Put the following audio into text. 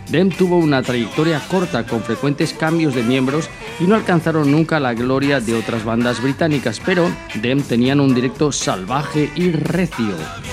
Them tuvo una trayectoria corta con frecuentes cambios de miembros y no alcanzaron nunca la gloria de otras bandas británicas, pero Them tenían un directo salvaje y recio.